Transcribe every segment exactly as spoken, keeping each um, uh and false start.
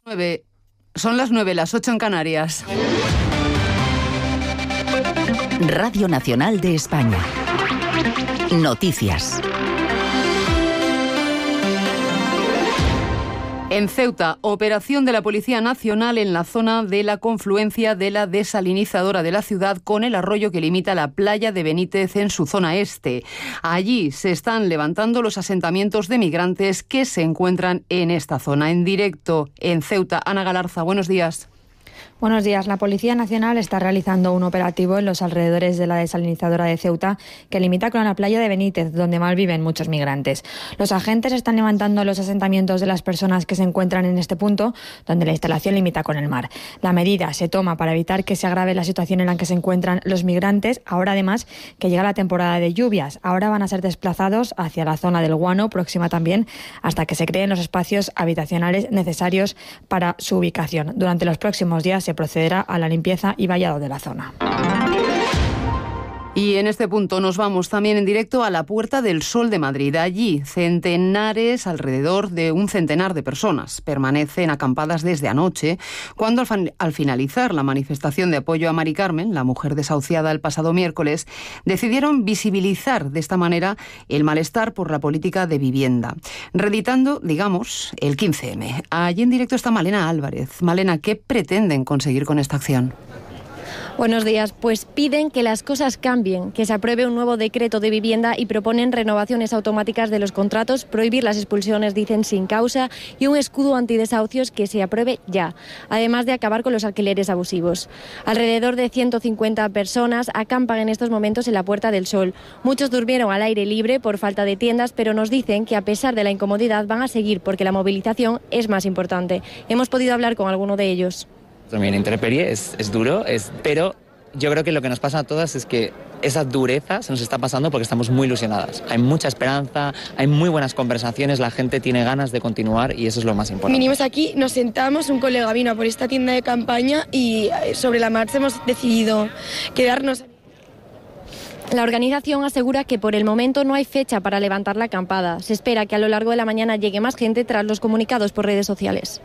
Son las nueve, las ocho en Canarias. Radio Nacional de España. Noticias. En Ceuta, operación de la Policía Nacional en la zona de la confluencia de la desalinizadora de la ciudad con el arroyo que limita la playa de Benítez en su zona este. Allí se están levantando los asentamientos de migrantes que se encuentran en esta zona. En directo en Ceuta, Ana Galarza, buenos días. Buenos días. La Policía Nacional está realizando un operativo en los alrededores de la desalinizadora de Ceuta que limita con la playa de Benítez, donde malviven muchos migrantes. Los agentes están levantando los asentamientos de las personas que se encuentran en este punto, donde la instalación limita con el mar. La medida se toma para evitar que se agrave la situación en la que se encuentran los migrantes, ahora además que llega la temporada de lluvias. Ahora van a ser desplazados hacia la zona del Guano, próxima también, hasta que se creen los espacios habitacionales necesarios para su ubicación. Durante los próximos días se procederá a la limpieza y vallado de la zona. Y en este punto nos vamos también en directo a la Puerta del Sol de Madrid. Allí, centenares, alrededor de un centenar de personas, permanecen acampadas desde anoche, cuando al, fan, al finalizar la manifestación de apoyo a Mari Carmen, la mujer desahuciada el pasado miércoles, decidieron visibilizar de esta manera el malestar por la política de vivienda, reeditando, digamos, el quince eme. Allí en directo está Malena Álvarez. Malena, ¿qué pretenden conseguir con esta acción? Buenos días. Pues piden que las cosas cambien, que se apruebe un nuevo decreto de vivienda y proponen renovaciones automáticas de los contratos, prohibir las expulsiones, dicen, sin causa, y un escudo antidesahucios que se apruebe ya, además de acabar con los alquileres abusivos. Alrededor de ciento cincuenta personas acampan en estos momentos en la Puerta del Sol. Muchos durmieron al aire libre por falta de tiendas, pero nos dicen que a pesar de la incomodidad van a seguir porque la movilización es más importante. Hemos podido hablar con alguno de ellos. También intemperie, es, es duro, es, pero yo creo que lo que nos pasa a todas es que esa dureza se nos está pasando porque estamos muy ilusionadas. Hay mucha esperanza, hay muy buenas conversaciones, la gente tiene ganas de continuar y eso es lo más importante. Vinimos aquí, nos sentamos, un colega vino por esta tienda de campaña y sobre la marcha hemos decidido quedarnos. La organización asegura que por el momento no hay fecha para levantar la acampada. Se espera que a lo largo de la mañana llegue más gente tras los comunicados por redes sociales.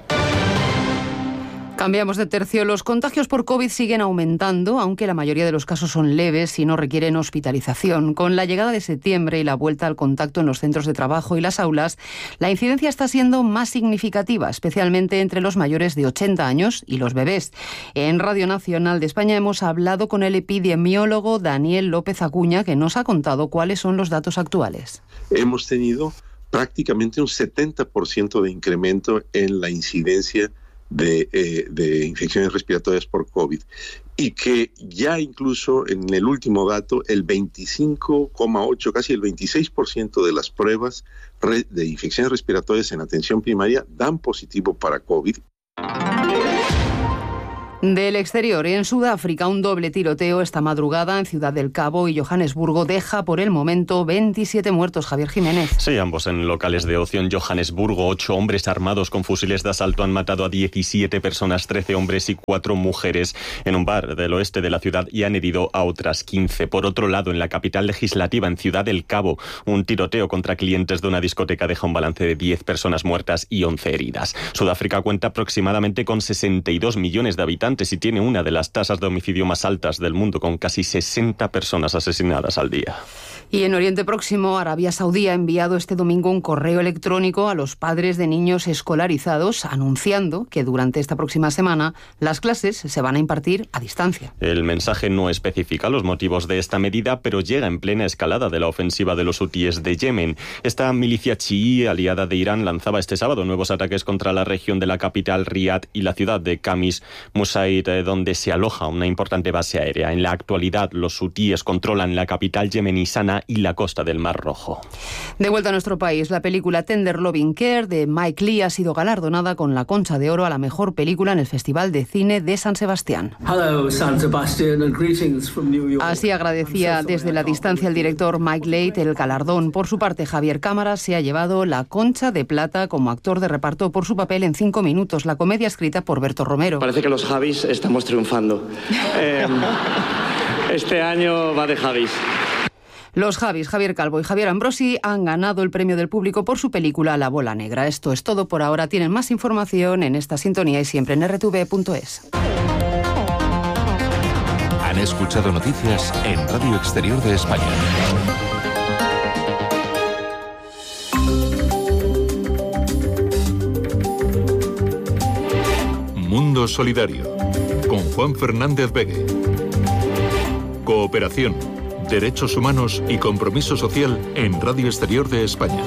Cambiamos de tercio. Los contagios por COVID siguen aumentando, aunque la mayoría de los casos son leves y no requieren hospitalización. Con la llegada de septiembre y la vuelta al contacto en los centros de trabajo y las aulas, la incidencia está siendo más significativa, especialmente entre los mayores de ochenta años y los bebés. En Radio Nacional de España hemos hablado con el epidemiólogo Daniel López Acuña, que nos ha contado cuáles son los datos actuales. Hemos tenido prácticamente un setenta por ciento de incremento en la incidencia De, eh, de infecciones respiratorias por COVID y que ya incluso en el último dato el veinticinco coma ocho, casi el veintiséis por ciento de las pruebas re- de infecciones respiratorias en atención primaria dan positivo para COVID. Del exterior, en Sudáfrica, un doble tiroteo esta madrugada en Ciudad del Cabo y Johannesburgo deja por el momento veintisiete muertos. Javier Jiménez. Sí, ambos en locales de ocio en Johannesburgo. Ocho hombres armados con fusiles de asalto han matado a diecisiete personas, trece hombres y cuatro mujeres en un bar del oeste de la ciudad y han herido a otras quince. Por otro lado, en la capital legislativa, en Ciudad del Cabo, un tiroteo contra clientes de una discoteca deja un balance de diez personas muertas y once heridas. Sudáfrica cuenta aproximadamente con sesenta y dos millones de habitantes y tiene una de las tasas de homicidio más altas del mundo, con casi sesenta personas asesinadas al día. Y en Oriente Próximo, Arabia Saudí ha enviado este domingo un correo electrónico a los padres de niños escolarizados anunciando que durante esta próxima semana las clases se van a impartir a distancia. El mensaje no especifica los motivos de esta medida, pero llega en plena escalada de la ofensiva de los hutíes de Yemen. Esta milicia chií aliada de Irán lanzaba este sábado nuevos ataques contra la región de la capital Riad y la ciudad de Khamis Musaid, donde se aloja una importante base aérea. En la actualidad, los hutíes controlan la capital yemení Sana y la costa del Mar Rojo. De vuelta a nuestro país, la película Tender Loving Care de Mike Leigh ha sido galardonada con la Concha de Oro a la mejor película en el Festival de Cine de San Sebastián. Hello, San Sebastian, and greetings from New York. Así agradecía desde la distancia el director Mike Leigh el galardón. Por su parte, Javier Cámara se ha llevado la Concha de Plata como actor de reparto por su papel en Cinco minutos, la comedia escrita por Berto Romero. Parece que los Javis estamos triunfando. Eh, este año va de Javis. Los Javis, Javier Calvo y Javier Ambrosi, han ganado el premio del público por su película La bola negra. Esto es todo por ahora. Tienen más información en esta sintonía y siempre en erre te ve punto es. Han escuchado noticias en Radio Exterior de España. Mundo Solidario, con Juan Fernández Begue. Cooperación, derechos humanos y compromiso social en Radio Exterior de España.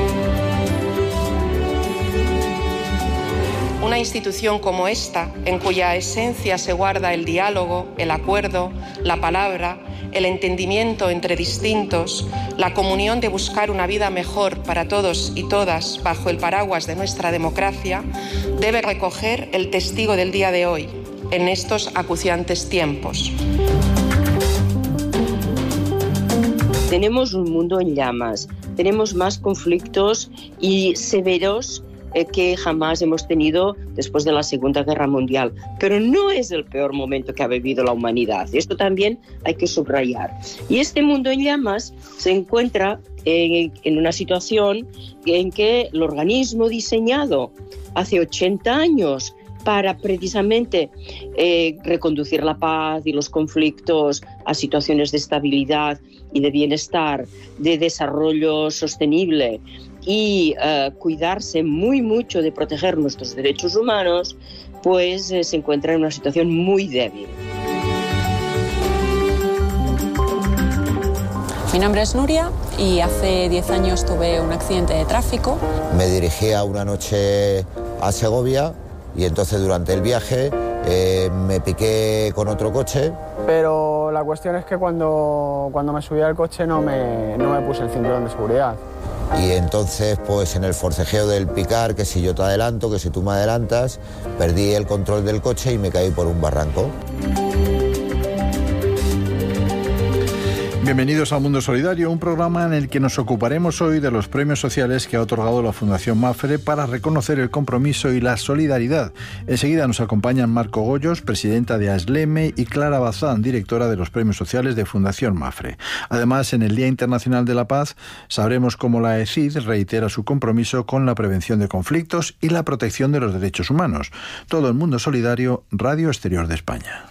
Una institución como esta, en cuya esencia se guarda el diálogo, el acuerdo, la palabra, el entendimiento entre distintos, la comunión de buscar una vida mejor para todos y todas bajo el paraguas de nuestra democracia, debe recoger el testigo del día de hoy, en estos acuciantes tiempos. Tenemos un mundo en llamas, tenemos más conflictos y severos que jamás hemos tenido después de la Segunda Guerra Mundial. Pero no es el peor momento que ha vivido la humanidad. Esto también hay que subrayar. Y este mundo en llamas se encuentra en, en una situación en que el organismo diseñado hace ochenta años para precisamente eh, reconducir la paz y los conflictos a situaciones de estabilidad y de bienestar, de desarrollo sostenible, y uh, cuidarse muy mucho de proteger nuestros derechos humanos, pues eh, se encuentra en una situación muy débil. Mi nombre es Nuria y hace diez años tuve un accidente de tráfico. Me dirigía una noche a Segovia y entonces durante el viaje eh, me piqué con otro coche. Pero la cuestión es que cuando, cuando me subí al coche no me, no me puse el cinturón de seguridad. Y entonces, pues en el forcejeo del picar, que si yo te adelanto, que si tú me adelantas, perdí el control del coche y me caí por un barranco. Bienvenidos a Mundo Solidario, un programa en el que nos ocuparemos hoy de los premios sociales que ha otorgado la Fundación Mapfre para reconocer el compromiso y la solidaridad. Enseguida nos acompañan Marco Goyos, presidenta de ASLEME, y Clara Bazán, directora de los premios sociales de Fundación Mapfre. Además, en el Día Internacional de la Paz, sabremos cómo la E C I D reitera su compromiso con la prevención de conflictos y la protección de los derechos humanos. Todo el Mundo Solidario, Radio Exterior de España.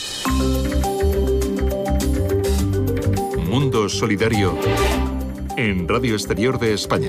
Mundo Solidario en Radio Exterior de España.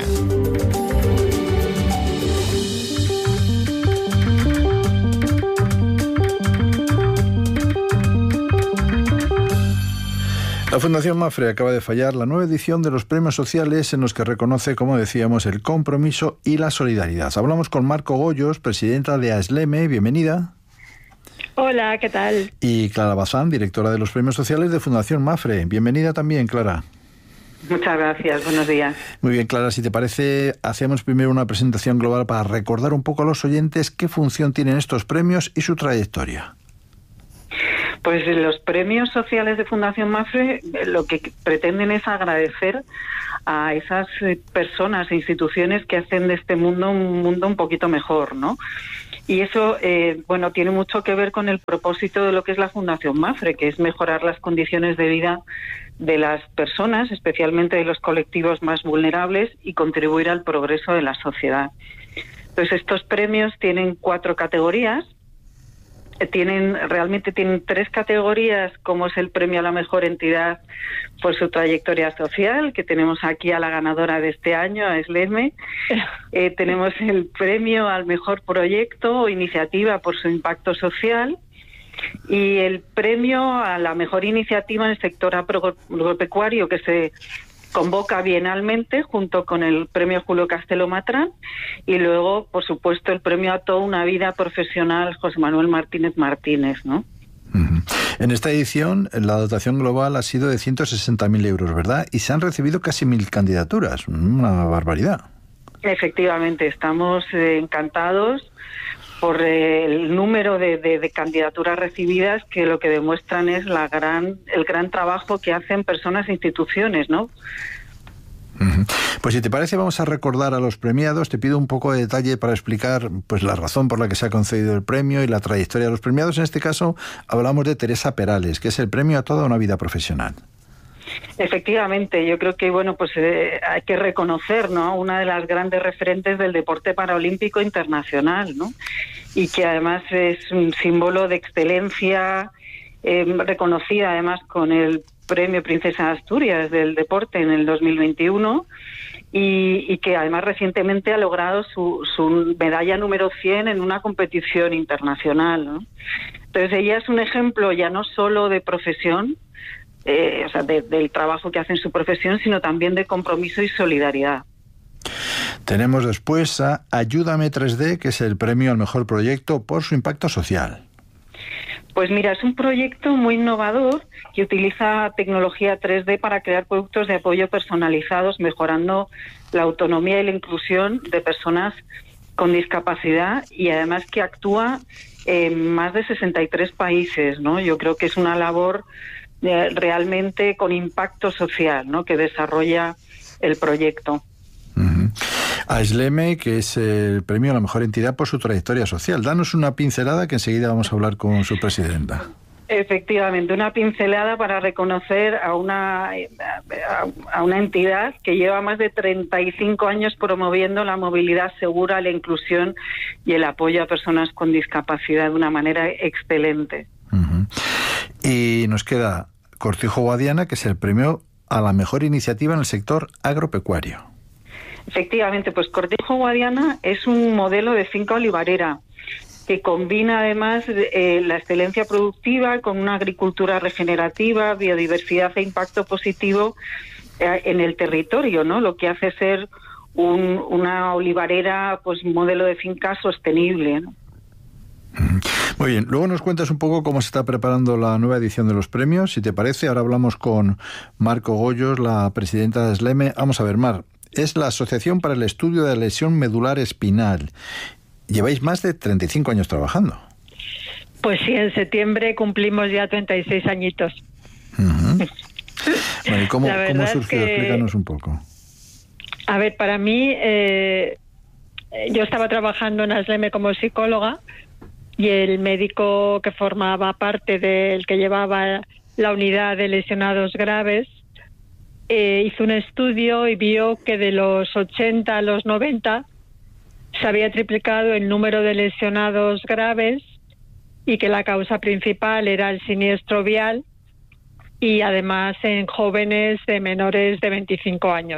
La Fundación Mapfre acaba de fallar la nueva edición de los premios sociales en los que reconoce, como decíamos, el compromiso y la solidaridad. Hablamos con Marco Goyos, presidenta de ASLEME. Bienvenida. Hola, ¿qué tal? Y Clara Bazán, directora de los premios sociales de Fundación Mapfre. Bienvenida también, Clara. Muchas gracias, buenos días. Muy bien, Clara, si te parece, hacemos primero una presentación global para recordar un poco a los oyentes qué función tienen estos premios y su trayectoria. Pues los premios sociales de Fundación Mapfre lo que pretenden es agradecer a esas personas e instituciones que hacen de este mundo un mundo un poquito mejor, ¿no? Y eso, eh, bueno, tiene mucho que ver con el propósito de lo que es la Fundación Mapfre, que es mejorar las condiciones de vida de las personas, especialmente de los colectivos más vulnerables, y contribuir al progreso de la sociedad. Entonces, estos premios tienen cuatro categorías. Tienen realmente tienen tres categorías, como es el premio a la mejor entidad por su trayectoria social, que tenemos aquí a la ganadora de este año, a ASLEME. Eh, tenemos el premio al mejor proyecto o iniciativa por su impacto social y el premio a la mejor iniciativa en el sector agropecuario, que se convoca bienalmente junto con el premio Julio Castelo Matrán, y luego, por supuesto, el premio a toda una vida profesional José Manuel Martínez Martínez, ¿no? Uh-huh. En esta edición, la dotación global ha sido de ciento sesenta mil euros, ¿verdad? Y se han recibido casi mil candidaturas, una barbaridad. Efectivamente, estamos eh, encantados por eh, el número de, de, de candidaturas recibidas, que lo que demuestran es la gran el gran trabajo que hacen personas e instituciones, ¿no? Uh-huh. Pues si te parece, vamos a recordar a los premiados. Te pido un poco de detalle para explicar pues la razón por la que se ha concedido el premio y la trayectoria de los premiados. En este caso hablamos de Teresa Perales, que es el premio a toda una vida profesional. Efectivamente, yo creo que bueno, pues eh, hay que reconocer, ¿no?, una de las grandes referentes del deporte paralímpico internacional, ¿no?, y que además es un símbolo de excelencia, eh, reconocida además con el Premio Princesa de Asturias del deporte en el dos mil veintiuno, y, y que además recientemente ha logrado su, su medalla número cien en una competición internacional, ¿no? Entonces ella es un ejemplo ya no solo de profesión, eh, o sea, de, del trabajo que hace en su profesión, sino también de compromiso y solidaridad. Tenemos después a Ayúdame tres D, que es el premio al mejor proyecto por su impacto social. Pues mira, es un proyecto muy innovador que utiliza tecnología tres D para crear productos de apoyo personalizados, mejorando la autonomía y la inclusión de personas con discapacidad, y además que actúa en más de sesenta y tres países, ¿no? Yo creo que es una labor eh, realmente con impacto social, ¿no?, que desarrolla el proyecto. Uh-huh. A Asleme, que es el premio a la mejor entidad por su trayectoria social. Danos una pincelada que enseguida vamos a hablar con su presidenta. Efectivamente, una pincelada para reconocer a una, a una entidad que lleva más de treinta y cinco años promoviendo la movilidad segura, la inclusión y el apoyo a personas con discapacidad de una manera excelente. Uh-huh. Y nos queda Cortijo Guadiana, que es el premio a la mejor iniciativa en el sector agropecuario. Efectivamente, pues Cortijo Guadiana es un modelo de finca olivarera que combina además eh, la excelencia productiva con una agricultura regenerativa, biodiversidad e impacto positivo eh, en el territorio, ¿no? Lo que hace ser un, una olivarera, pues modelo de finca sostenible, ¿no? Muy bien, luego nos cuentas un poco cómo se está preparando la nueva edición de los premios, si te parece. Ahora hablamos con Marco Goyos, la presidenta de Asleme. Vamos a ver, Mar, es la Asociación para el Estudio de la Lesión Medular Espinal. Lleváis más de treinta y cinco años trabajando. Pues sí, en septiembre cumplimos ya treinta y seis añitos. Uh-huh. Bueno, ¿y cómo, cómo surgió? Que, explícanos un poco. A ver, para mí, eh, yo estaba trabajando en Asleme como psicóloga, y el médico que formaba parte del que llevaba la unidad de lesionados graves eh, hizo un estudio y vio que de los ochenta a los noventa se había triplicado el número de lesionados graves y que la causa principal era el siniestro vial, y además en jóvenes de menores de veinticinco años.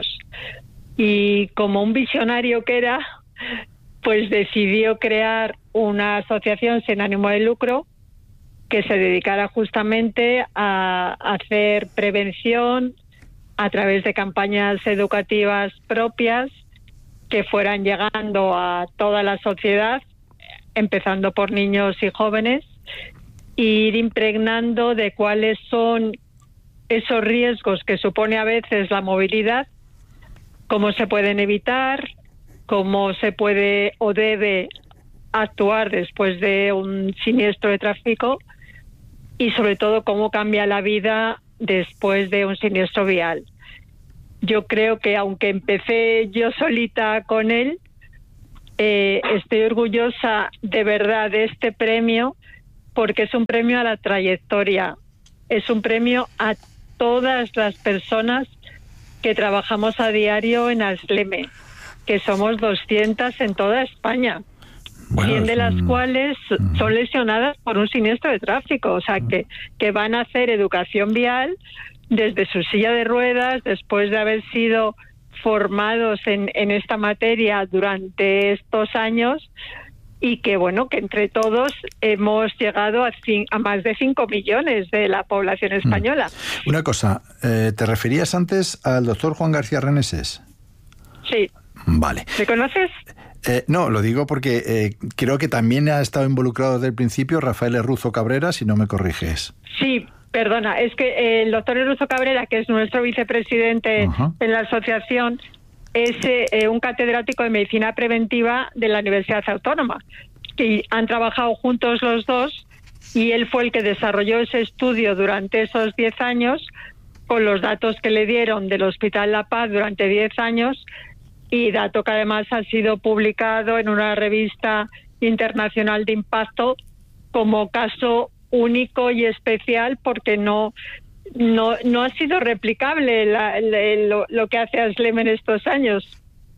Y como un visionario que era, pues decidió crear una asociación sin ánimo de lucro que se dedicara justamente a hacer prevención a través de campañas educativas propias que fueran llegando a toda la sociedad, empezando por niños y jóvenes, e ir impregnando de cuáles son esos riesgos que supone a veces la movilidad, cómo se pueden evitar, cómo se puede o debe actuar después de un siniestro de tráfico, y sobre todo cómo cambia la vida después de un siniestro vial. Yo creo que aunque empecé yo solita con él, eh, estoy orgullosa de verdad de este premio, porque es un premio a la trayectoria, es un premio a todas las personas que trabajamos a diario en Asleme, que somos doscientas en toda España, bueno, cien de las un... cuales son lesionadas por un siniestro de tráfico, o sea, que, que van a hacer educación vial desde su silla de ruedas, después de haber sido formados en, en esta materia durante estos años, y que, bueno, que entre todos hemos llegado a, cin- a más de cinco millones de la población española. Una cosa, eh, ¿te referías antes al doctor Juan García Reneses? Sí. Vale. ¿Me conoces? Eh, no, lo digo porque eh, creo que también ha estado involucrado desde el principio Rafael Erruzo Cabrera, si no me corriges. Sí, perdona, es que el doctor Erruzo Cabrera, que es nuestro vicepresidente uh-huh. en la asociación, es eh, un catedrático de Medicina Preventiva de la Universidad Autónoma, y han trabajado juntos los dos, y él fue el que desarrolló ese estudio durante esos diez años, con los datos que le dieron del Hospital La Paz durante diez años, y dato que además ha sido publicado en una revista internacional de impacto como caso único y especial, porque no, no, no ha sido replicable la, la, lo, lo que hace ASLEM en estos años.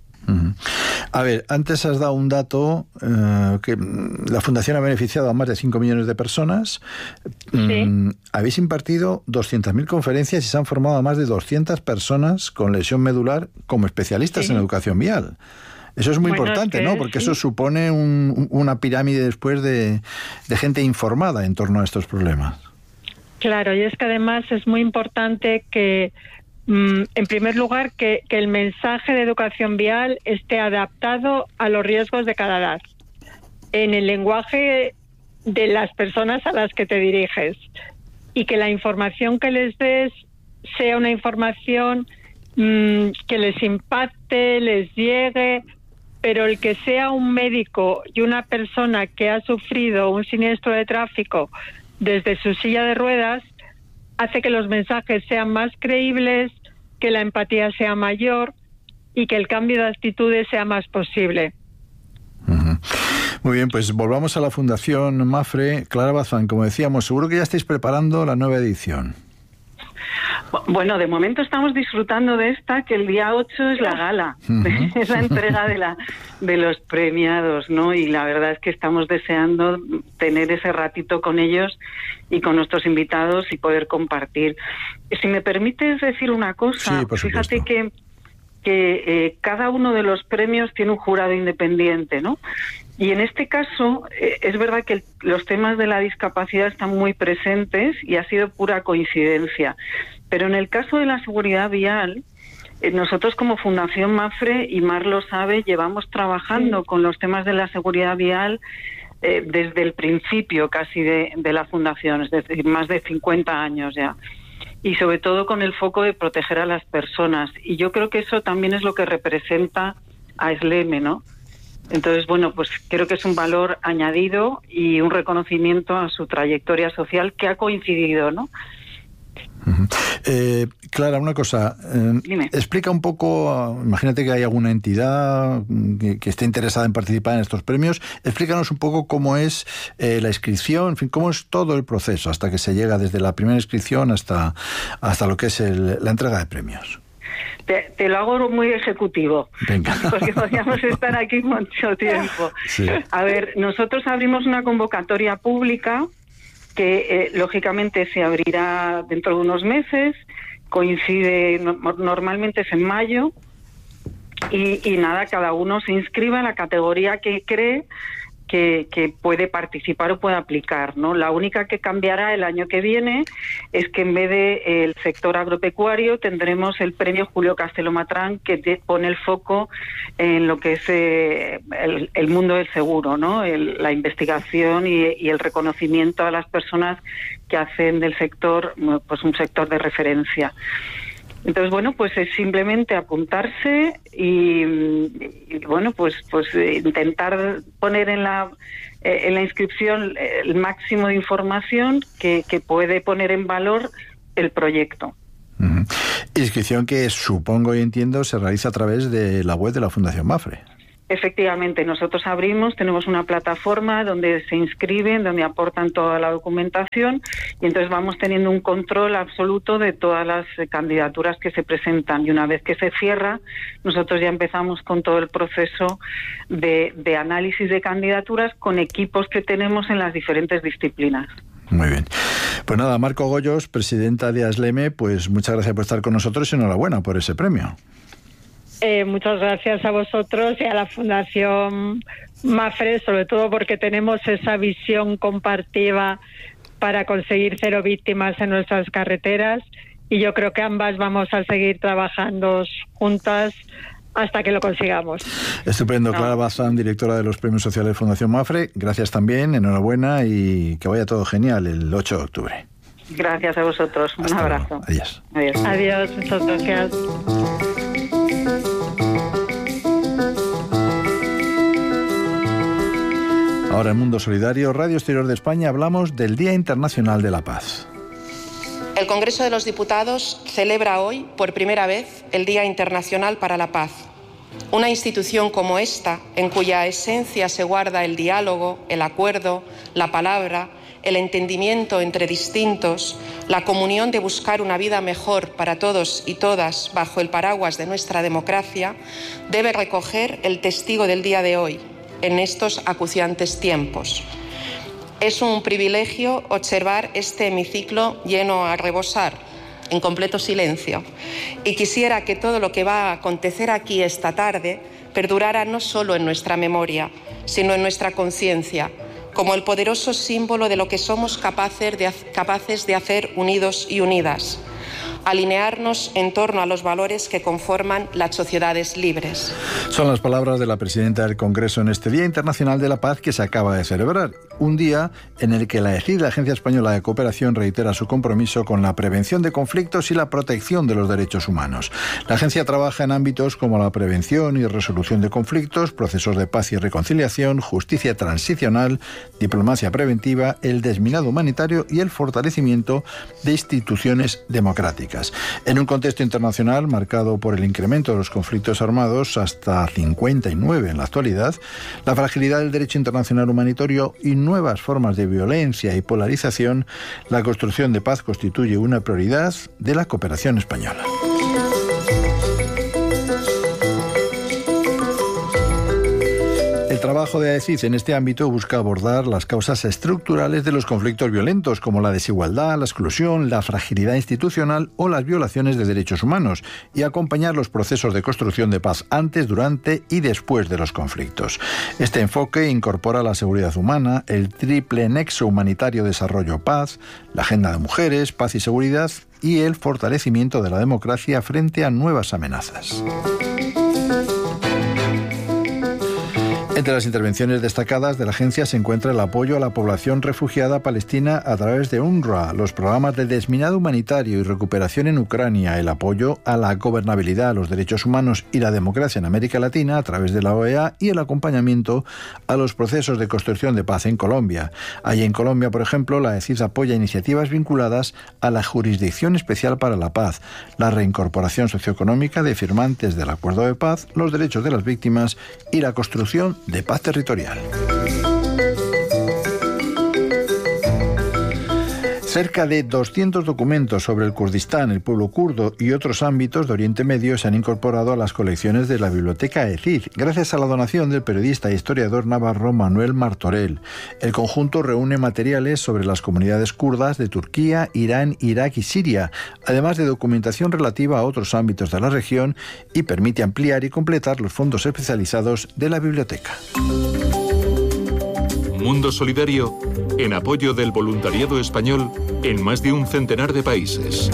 A ver, antes has dado un dato eh, que la Fundación ha beneficiado a más de cinco millones de personas. Sí. Mm, habéis impartido doscientas mil conferencias y se han formado a más de doscientas personas con lesión medular como especialistas sí. en educación vial. Eso es muy bueno, importante, es que, ¿no? Porque sí. eso supone un, una pirámide después de, de gente informada en torno a estos problemas. Claro, y es que además es muy importante que en primer lugar, que, que el mensaje de educación vial esté adaptado a los riesgos de cada edad, en el lenguaje de las personas a las que te diriges, y que la información que les des sea una información mmm, que les impacte, les llegue, pero el que sea un médico y una persona que ha sufrido un siniestro de tráfico desde su silla de ruedas hace que los mensajes sean más creíbles, que la empatía sea mayor y que el cambio de actitudes sea más posible. Uh-huh. Muy bien, pues volvamos a la Fundación MAPFRE. Clara Bazán, como decíamos, seguro que ya estáis preparando la nueva edición. Bueno, de momento estamos disfrutando de esta, que el día ocho es la gala, uh-huh. es la entrega de la de los premiados, ¿no? Y la verdad es que estamos deseando tener ese ratito con ellos y con nuestros invitados y poder compartir. Si me permites decir una cosa, sí, fíjate que, que eh, cada uno de los premios tiene un jurado independiente, ¿no? Y en este caso, eh, es verdad que el, los temas de la discapacidad están muy presentes y ha sido pura coincidencia. Pero en el caso de la seguridad vial, eh, nosotros como Fundación MAPFRE, y Mar lo sabe, llevamos trabajando sí. con los temas de la seguridad vial eh, desde el principio casi de, de la Fundación, es decir, más de cincuenta años ya. Y sobre todo con el foco de proteger a las personas. Y yo creo que eso también es lo que representa a ASLEM, ¿no? Entonces, bueno, pues creo que es un valor añadido y un reconocimiento a su trayectoria social que ha coincidido, ¿no? Uh-huh. Eh, Clara, una cosa, eh, explica un poco, imagínate que hay alguna entidad que, que esté interesada en participar en estos premios, explícanos un poco cómo es eh, la inscripción, en fin, cómo es todo el proceso hasta que se llega desde la primera inscripción hasta, hasta lo que es el, la entrega de premios. Te, te lo hago muy ejecutivo. Venga. Porque podríamos estar aquí mucho tiempo. Sí. A ver, nosotros abrimos una convocatoria pública que eh, lógicamente se abrirá dentro de unos meses, coincide, no, normalmente es en mayo, y, y nada, cada uno se inscribe en la categoría que cree que, que puede participar o puede aplicar, ¿no? La única que cambiará el año que viene es que en vez de el sector agropecuario tendremos el premio Julio Castelo Matrán, que te pone el foco en lo que es eh, el, el mundo del seguro, ¿no? El, la investigación y, y el reconocimiento a las personas que hacen del sector pues un sector de referencia. Entonces, bueno, pues es simplemente apuntarse y, y bueno, pues pues intentar poner en la eh, en la inscripción el máximo de información que, que puede poner en valor el proyecto. Uh-huh. Inscripción que supongo y entiendo se realiza a través de la web de la Fundación MAPFRE. Efectivamente, nosotros abrimos, tenemos una plataforma donde se inscriben, donde aportan toda la documentación y entonces vamos teniendo un control absoluto de todas las candidaturas que se presentan y una vez que se cierra, nosotros ya empezamos con todo el proceso de, de análisis de candidaturas con equipos que tenemos en las diferentes disciplinas. Muy bien. Pues nada, Marco Goyos, presidenta de ASLEM, pues muchas gracias por estar con nosotros y enhorabuena por ese premio. Eh, muchas gracias a vosotros y a la Fundación MAPFRE, sobre todo porque tenemos esa visión compartida para conseguir cero víctimas en nuestras carreteras y yo creo que ambas vamos a seguir trabajando juntas hasta que lo consigamos. Estupendo. Clara Bazán, directora de los Premios Sociales de Fundación MAPFRE, gracias también, enhorabuena y que vaya todo genial el ocho de octubre. Gracias a vosotros. Un Hasta abrazo. Luego. Adiós. Adiós. Adiós. Muchas gracias. Ahora en Mundo Solidario, Radio Exterior de España, hablamos del Día Internacional de la Paz. El Congreso de los Diputados celebra hoy, por primera vez, el Día Internacional para la Paz. Una institución como esta, en cuya esencia se guarda el diálogo, el acuerdo, la palabra, el entendimiento entre distintos, la comunión de buscar una vida mejor para todos y todas bajo el paraguas de nuestra democracia, debe recoger el testigo del día de hoy, en estos acuciantes tiempos. Es un privilegio observar este hemiciclo lleno a rebosar, en completo silencio, y quisiera que todo lo que va a acontecer aquí esta tarde perdurara no solo en nuestra memoria, sino en nuestra conciencia, como el poderoso símbolo de lo que somos capaces de, capaces de hacer unidos y unidas. Alinearnos en torno a los valores que conforman las sociedades libres. Son las palabras de la presidenta del Congreso en este Día Internacional de la Paz que se acaba de celebrar. Un día en el que la E C I D, la Agencia Española de Cooperación, reitera su compromiso con la prevención de conflictos y la protección de los derechos humanos. La agencia trabaja en ámbitos como la prevención y resolución de conflictos, procesos de paz y reconciliación, justicia transicional, diplomacia preventiva, el desminado humanitario y el fortalecimiento de instituciones democráticas. En un contexto internacional marcado por el incremento de los conflictos armados, hasta cincuenta y nueve en la actualidad, la fragilidad del derecho internacional humanitario y nuevas formas de violencia y polarización, la construcción de paz constituye una prioridad de la cooperación española. El trabajo de A E C I D en este ámbito busca abordar las causas estructurales de los conflictos violentos, como la desigualdad, la exclusión, la fragilidad institucional o las violaciones de derechos humanos, y acompañar los procesos de construcción de paz antes, durante y después de los conflictos. Este enfoque incorpora la seguridad humana, el triple nexo humanitario desarrollo-paz, la agenda de mujeres, paz y seguridad, y el fortalecimiento de la democracia frente a nuevas amenazas. Entre las intervenciones destacadas de la agencia se encuentra el apoyo a la población refugiada palestina a través de UNRWA, los programas de desminado humanitario y recuperación en Ucrania, el apoyo a la gobernabilidad, los derechos humanos y la democracia en América Latina a través de la O E A y el acompañamiento a los procesos de construcción de paz en Colombia. Allí en Colombia, por ejemplo, la A E C I D apoya iniciativas vinculadas a la Jurisdicción Especial para la Paz, la reincorporación socioeconómica de firmantes del Acuerdo de Paz, los derechos de las víctimas y la construcción de paz territorial. Cerca de doscientos documentos sobre el Kurdistán, el pueblo kurdo y otros ámbitos de Oriente Medio se han incorporado a las colecciones de la Biblioteca A E C I D, gracias a la donación del periodista e historiador navarro Manuel Martorell. El conjunto reúne materiales sobre las comunidades kurdas de Turquía, Irán, Irak y Siria, además de documentación relativa a otros ámbitos de la región, y permite ampliar y completar los fondos especializados de la biblioteca. Mundo Solidario, en apoyo del voluntariado español en más de un centenar de países.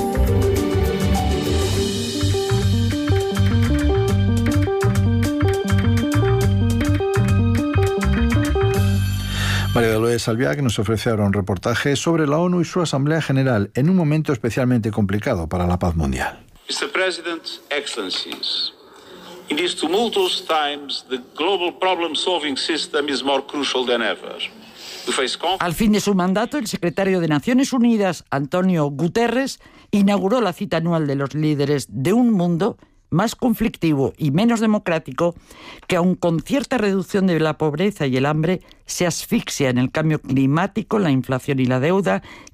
María Dolores Albiac nos ofrece ahora un reportaje sobre la ONU y su Asamblea General en un momento especialmente complicado para la paz mundial. mister President, Excellencies, in these tumultuous times, the global problem-solving system is more crucial than ever. Al fin de su mandato, el secretario de Naciones Unidas, Antonio Guterres, inauguró la cita anual de los líderes de un mundo más conflictivo y menos democrático que, aun con cierta reducción de la pobreza y el hambre, se asfixia en el cambio climático, la inflación y la deuda,